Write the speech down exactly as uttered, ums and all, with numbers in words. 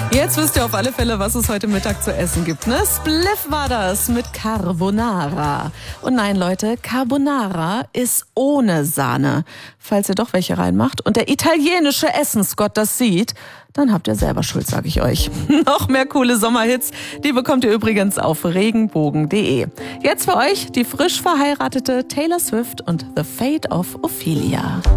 Jetzt wisst ihr auf alle Fälle, was es heute Mittag zu essen gibt, ne? Spliff war das mit Carbonara. Und nein, Leute, Carbonara ist ohne Sahne. Falls ihr doch welche reinmacht und der italienische Essensgott das sieht, dann habt ihr selber Schuld, sag ich euch. Noch mehr coole Sommerhits, die bekommt ihr übrigens auf regenbogen punkt de. Jetzt für euch die frisch verheiratete Taylor Swift und The Fate of Ophelia.